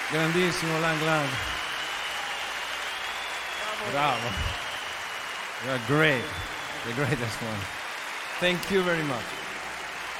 Grandissimo Lang Lang. Bravo. You're great. The greatest one. Thank you very much.